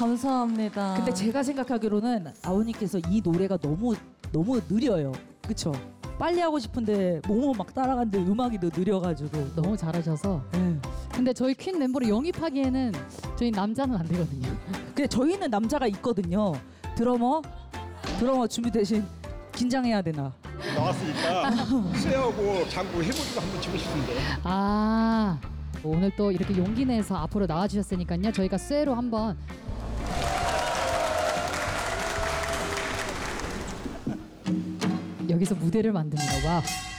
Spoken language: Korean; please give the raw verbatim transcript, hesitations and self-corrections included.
감사합니다. 근데 제가 생각하기로는 아우님께서 이 노래가 너무 너무 느려요. 그쵸? 빨리 하고 싶은데 몸은 막 따라가는데 음악이 더 느려가지고. 너무 잘하셔서. 네. 근데 저희 퀸 멤버를 영입하기에는 저희 남자는 안 되거든요. 근데 저희는 남자가 있거든요. 드러머, 드러머 준비되신 긴장해야 되나? 나왔으니까 쇠하고 장구 해보기도 한번 치고 싶은데. 아, 오늘 또 이렇게 용기 내서 앞으로 나와주셨으니까요. 저희가 쇠로 한번. 여기서 무대를 만듭니다. 와.